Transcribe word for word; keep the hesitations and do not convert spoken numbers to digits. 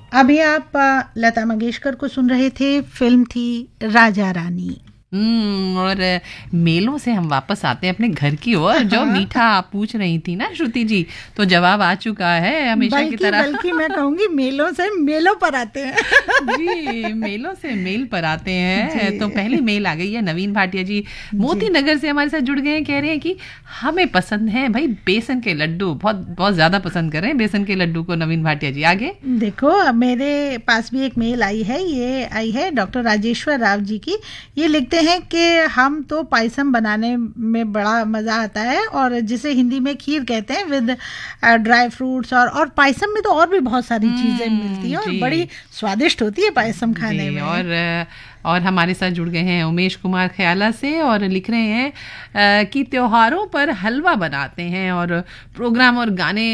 अभी आप अ, लता मंगेशकर को सुन रहे थे। फिल्म थी राजा रानी। हम्म और मेलों से हम वापस आते हैं अपने घर की ओर। जो हाँ, मीठा आप पूछ रही थी ना श्रुति जी, तो जवाब आ चुका है हमेशा की बल्कि तरह। बल्कि मैं कहूंगी मेलों से मेलों पर आते हैं। जी, मेलों से मेल पर आते हैं। तो जी पहली मेल आ गई है। नवीन भाटिया जी जी। मोती नगर से हमारे साथ जुड़ गए हैं। कह रहे हैं कि हमें पसंद है भाई बेसन के लड्डू, बहुत बहुत ज्यादा पसंद कर रहे हैं बेसन के लड्डू को नवीन भाटिया जी। आगे देखो, अब मेरे पास भी एक मेल आई है। ये आई है डॉक्टर राजेश्वर राव जी की। ये लिखते हैं कि हम तो पायसम बनाने में बड़ा मज़ा आता है, और जिसे हिंदी में खीर कहते हैं, विद ड्राई फ्रूट्स। और और पायसम में तो और भी बहुत सारी चीज़ें मिलती हम्म हैं, और जी बड़ी स्वादिष्ट होती है पायसम खाने जी। में। और और हमारे साथ जुड़ गए हैं उमेश कुमार ख्याला से, और लिख रहे हैं अ, कि त्योहारों पर हलवा बनाते हैं और प्रोग्राम और गाने